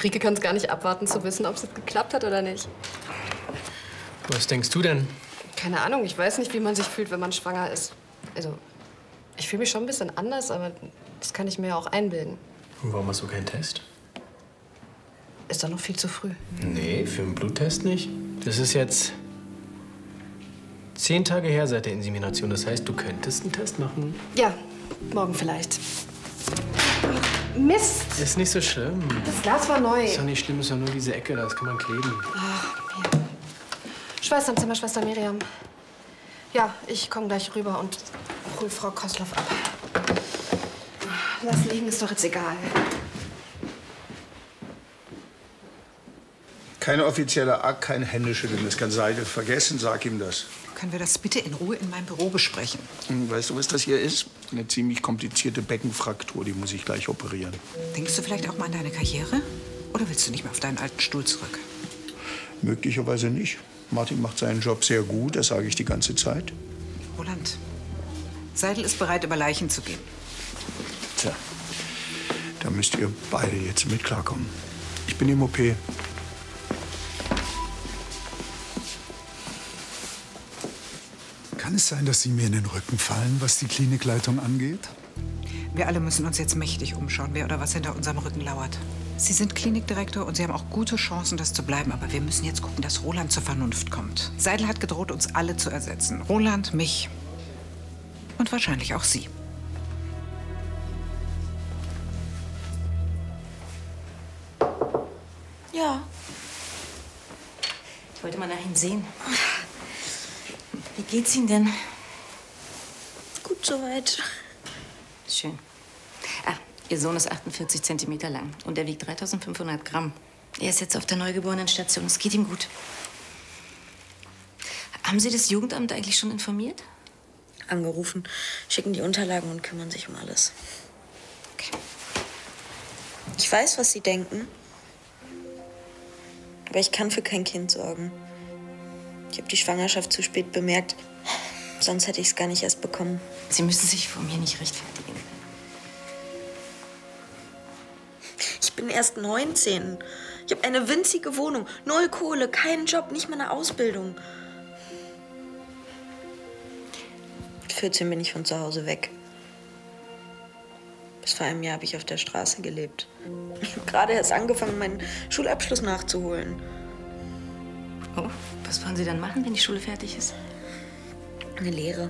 Rike kann es gar nicht abwarten zu wissen, ob es jetzt geklappt hat oder nicht. Was denkst du denn? Keine Ahnung, ich weiß nicht, wie man sich fühlt, wenn man schwanger ist. Also, ich fühle mich schon ein bisschen anders, aber das kann ich mir ja auch einbilden. Und warum hast du keinen Test? Ist doch noch viel zu früh. Nee, für einen Bluttest nicht. Das ist jetzt 10 Tage her seit der Insemination. Das heißt, du könntest einen Test machen. Ja, morgen vielleicht. Mist! Ist nicht so schlimm. Das Glas war neu. Ist doch nicht schlimm, ist doch nur diese Ecke, das kann man kleben. Ach, ja. Schwesternzimmer, Schwester Miriam. Ja, ich komme gleich rüber und hol Frau Kosloff ab. Lass liegen, ist doch jetzt egal. Kein offizieller Akt, kein Händeschütteln. Das kann Seidel vergessen, sag ihm das. Können wir das bitte in Ruhe in meinem Büro besprechen? Weißt du, was das hier ist? Eine ziemlich komplizierte Beckenfraktur, die muss ich gleich operieren. Denkst du vielleicht auch mal an deine Karriere? Oder willst du nicht mehr auf deinen alten Stuhl zurück? Möglicherweise nicht. Martin macht seinen Job sehr gut, das sage ich die ganze Zeit. Roland, Seidel ist bereit, über Leichen zu gehen. Tja, da müsst ihr beide jetzt mit klarkommen. Ich bin im OP. Kann es sein, dass Sie mir in den Rücken fallen, was die Klinikleitung angeht? Wir alle müssen uns jetzt mächtig umschauen, wer oder was hinter unserem Rücken lauert. Sie sind Klinikdirektor und Sie haben auch gute Chancen, das zu bleiben. Aber wir müssen jetzt gucken, dass Roland zur Vernunft kommt. Seidel hat gedroht, uns alle zu ersetzen. Roland, mich und wahrscheinlich auch Sie. Ja. Ich wollte mal nach ihm sehen. Wie geht's Ihnen denn? Gut soweit. Schön. Ah, Ihr Sohn ist 48 Zentimeter lang und er wiegt 3500 Gramm. Er ist jetzt auf der Neugeborenenstation. Es geht ihm gut. Haben Sie das Jugendamt eigentlich schon informiert? Angerufen, schicken die Unterlagen und kümmern sich um alles. Okay. Ich weiß, was Sie denken. Aber ich kann für kein Kind sorgen. Ich habe die Schwangerschaft zu spät bemerkt. Sonst hätte ich es gar nicht erst bekommen. Sie müssen sich vor mir nicht rechtfertigen. Ich bin erst 19. Ich habe eine winzige Wohnung, 0 Kohle, keinen Job, nicht mal eine Ausbildung. Mit 14 bin ich von zu Hause weg. Bis vor einem Jahr habe ich auf der Straße gelebt. Ich habe gerade erst angefangen, meinen Schulabschluss nachzuholen. Oh, was wollen Sie dann machen, wenn die Schule fertig ist? Eine Lehre.